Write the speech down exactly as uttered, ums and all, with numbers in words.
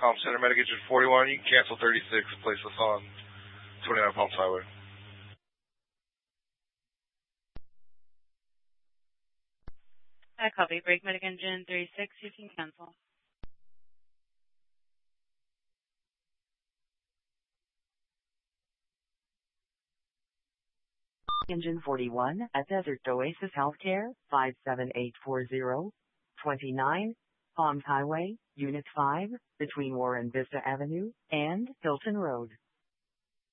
com. Center Medic Engine forty-one. You can cancel thirty-six. Place this on twenty-nine Palms Highway. I copy. Brake Medic Engine thirty-six. You can cancel. Engine forty-one at Desert Oasis Healthcare, five seven eight four zero, twenty-nine Palms Highway, Unit five, between Warren Vista Avenue and Hilton Road.